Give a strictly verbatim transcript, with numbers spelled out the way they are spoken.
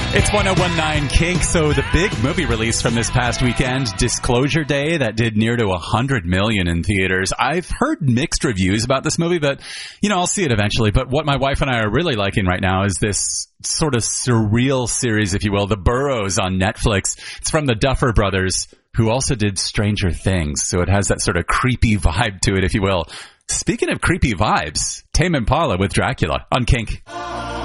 It's one oh one nine Kink. So the big movie release from this past weekend, Disclosure Day, that did near to one hundred million in theaters. I've heard mixed reviews about this movie, but, you know, I'll see it eventually. But what my wife and I are really liking right now is this sort of surreal series, if you will, The Burrows on Netflix. It's from the Duffer Brothers, who also did Stranger Things. So it has that sort of creepy vibe to it, if you will. Speaking of creepy vibes, Tame Impala with Dracula on Kink.